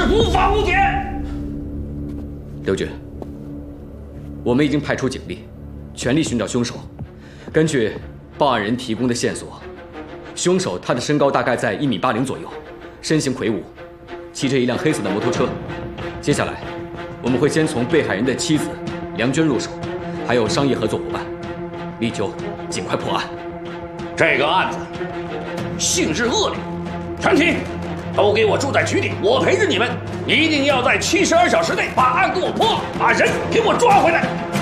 无法无天。 刘军，我们已经派出警力，全力寻找凶手。根据报案人提供的线索，凶手他的身高大概在1.80米左右，身形魁梧，骑着一辆黑色的摩托车。接下来，我们会先从被害人的妻子梁娟入手，还有商业合作伙伴，力求尽快破案。 这个案子性质恶劣，全体都给我住在局里，我陪着你们，一定要在72小时内把案给我破了，把人给我抓回来。